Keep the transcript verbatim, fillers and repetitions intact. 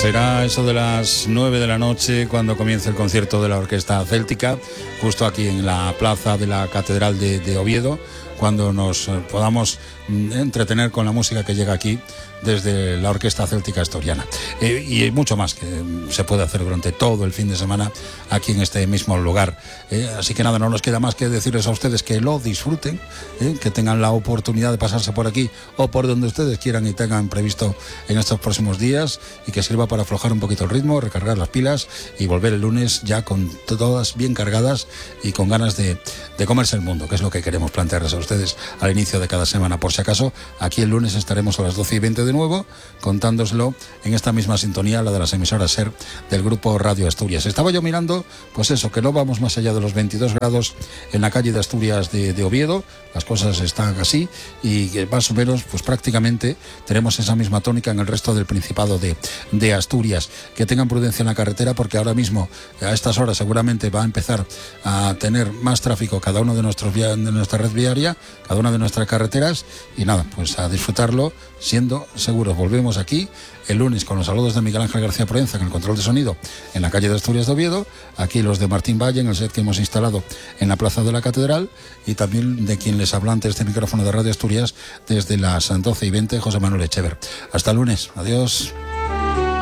Será eso de las nueve de la noche cuando comience el concierto de la Orquesta Céltica, justo aquí en la plaza de la Catedral de, de Oviedo, cuando nos podamos entretener con la música que llega aquí desde la Orquesta Céltica Asturiana. Eh, y hay mucho más que se puede hacer durante todo el fin de semana aquí en este mismo lugar. Eh, así que nada, no nos queda más que decirles a ustedes que lo disfruten, eh, que tengan la oportunidad de pasarse por aquí o por donde ustedes quieran y tengan previsto en estos próximos días, y que sirva para aflojar un poquito el ritmo, recargar las pilas y volver el lunes ya con todas bien cargadas y con ganas de, de comerse el mundo, que es lo que queremos plantearles a ustedes al inicio de cada semana. Por si acaso, aquí el lunes estaremos a las doce y veinte de nuevo, contándoslo en esta misma sintonía, la de las emisoras SER del Grupo Radio Asturias. Estaba yo mirando, pues eso, que no vamos más allá de los veintidós grados en la calle de Asturias de, de Oviedo, las cosas están así, y que más o menos, pues prácticamente tenemos esa misma tónica en el resto del Principado de, de Asturias. Que tengan prudencia en la carretera, porque ahora mismo, a estas horas, seguramente va a empezar a tener más tráfico cada uno de nuestros de nuestra red viaria, cada una de nuestras carreteras, y nada, pues a disfrutarlo siendo seguros. Volvemos aquí el lunes con los saludos de Miguel Ángel García Proenza en el control de sonido en la calle de Asturias de Oviedo, aquí los de Martín Valle en el set que hemos instalado en la plaza de la Catedral, y también de quien les habla ante este micrófono de Radio Asturias desde las doce y veinte, José Manuel Echever. Hasta el lunes, adiós.